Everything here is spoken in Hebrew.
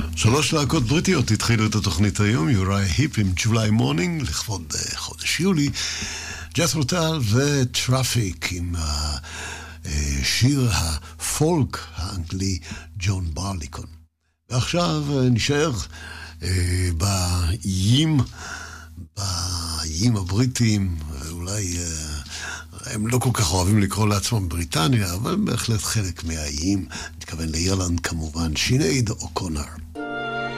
שלוש להקות בריטיות התחילו את התוכנית היום, יוראי היפ עם July Morning, לכבוד חודש יולי, ג'ת'רו טל וטראפיק עם שיר הפולק האנגלי ג'ון ברליקון. ועכשיו נשאר באיים הבריטיים, אולי הם לא כל כך אוהבים לקרוא לעצמם בריטניה, אבל בהחלט חלק מהאיים, נתכוון לאירלנד כמובן, שינייד אוקונר.